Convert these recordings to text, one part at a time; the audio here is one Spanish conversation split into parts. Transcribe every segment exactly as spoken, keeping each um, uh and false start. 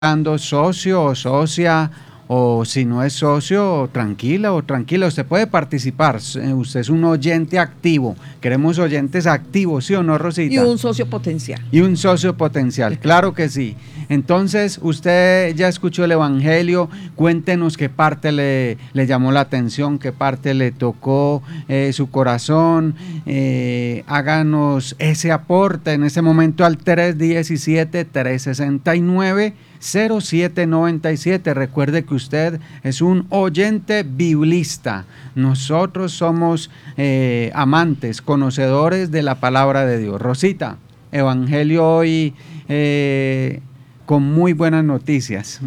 escuchando, socio o socia, o si no es socio, tranquila o tranquila, usted puede participar, usted es un oyente activo, queremos oyentes activos, ¿sí o no, Rosita? Y un socio potencial. Y un socio potencial, claro que sí. Entonces, usted ya escuchó el Evangelio, cuéntenos qué parte le, le llamó la atención, qué parte le tocó eh, su corazón, eh, háganos ese aporte en ese momento al tres uno siete, tres seis nueve, cero siete nueve siete. Recuerde que usted es un oyente biblista. Nosotros somos eh, amantes, conocedores de la palabra de Dios. Rosita, Evangelio hoy eh, con muy buenas noticias.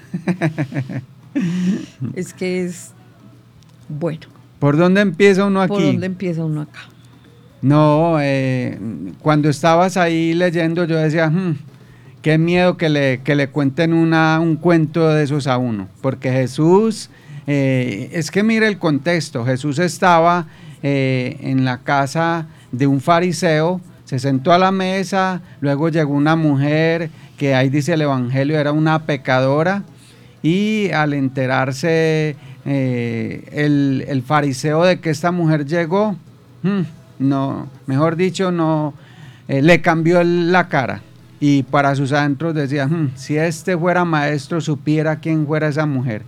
Es que es bueno. ¿Por dónde empieza uno aquí? ¿Por dónde empieza uno acá? No, eh, cuando estabas ahí leyendo yo decía, hmm, qué miedo que le, que le cuenten una, un cuento de esos a uno, porque Jesús, eh, es que mire el contexto, Jesús estaba eh, en la casa de un fariseo, se sentó a la mesa, luego llegó una mujer que ahí dice el Evangelio era una pecadora, y al enterarse eh, el, el fariseo de que esta mujer llegó, hmm, no, mejor dicho, no, eh, le cambió el, la cara. Y para sus adentros decía, hm, si este fuera maestro, supiera quién fuera esa mujer.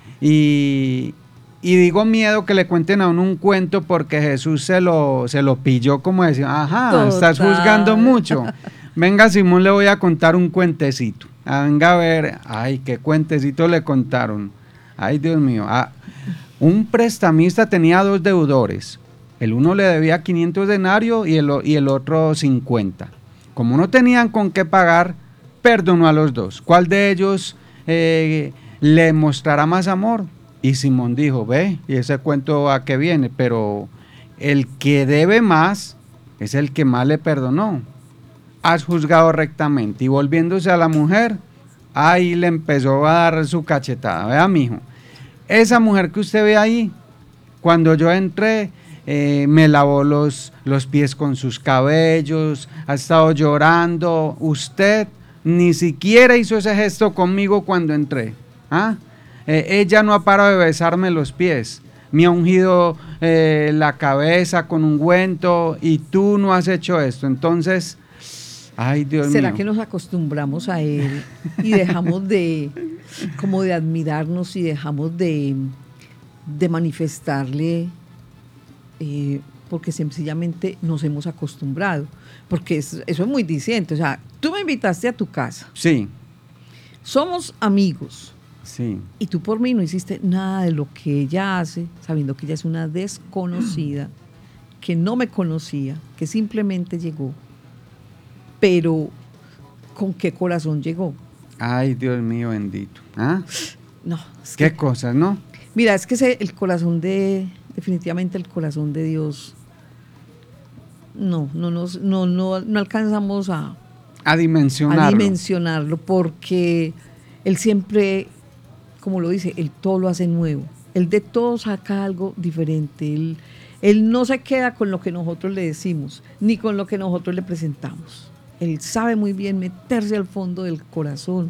Y, y digo miedo que le cuenten a uno un cuento porque Jesús se lo, se lo pilló como decía, ajá, Total. Estás juzgando mucho. Venga, Simón, le voy a contar un cuentecito. Ah, venga a ver, ay, qué cuentecito le contaron. Ay, Dios mío. Ah, un prestamista tenía dos deudores. El uno le debía quinientos denarios y el, y el otro cincuenta. Como no tenían con qué pagar, perdonó a los dos. ¿Cuál de ellos eh, le mostrará más amor? Y Simón dijo, ve, y ese cuento a qué viene, pero el que debe más es el que más le perdonó. Has juzgado rectamente. Y volviéndose a la mujer, ahí le empezó a dar su cachetada. Vea, mijo, esa mujer que usted ve ahí, cuando yo entré, Eh, me lavó los, los pies con sus cabellos, ha estado llorando, usted ni siquiera hizo ese gesto conmigo cuando entré, ¿ah? eh, ella no ha parado de besarme los pies, me ha ungido eh, la cabeza con ungüento y tú no has hecho esto, entonces, ay Dios mío. ¿Será que nos acostumbramos a él y dejamos de, como de admirarnos y dejamos de, de manifestarle? Eh, porque sencillamente nos hemos acostumbrado, porque es, eso es muy diciente, o sea, tú me invitaste a tu casa, sí, somos amigos, sí, y tú por mí no hiciste nada de lo que ella hace, sabiendo que ella es una desconocida, que no me conocía, que simplemente llegó, pero ¿con qué corazón llegó? ay Dios mío bendito, ¿ah? No, es qué que, cosas, ¿no? Mira, es que ese, el corazón de definitivamente el corazón de Dios no, no, nos, no, no, no alcanzamos a, a dimensionarlo. a dimensionarlo porque Él siempre, como lo dice, Él todo lo hace nuevo, Él de todo saca algo diferente, Él, él no se queda con lo que nosotros le decimos, ni con lo que nosotros le presentamos. Él sabe muy bien meterse al fondo del corazón